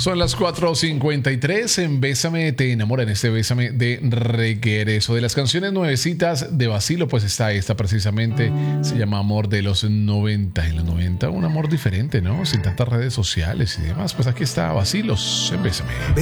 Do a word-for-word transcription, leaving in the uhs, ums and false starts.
Son las cuatro cincuenta y tres en Bésame, te enamora, en este Bésame de regreso. De las canciones nuevecitas de Basilio, pues está esta precisamente, se llama Amor de los noventa. En los noventa, un amor diferente, ¿no? Sin tantas redes sociales y demás. Pues aquí está Basilos en Bésame.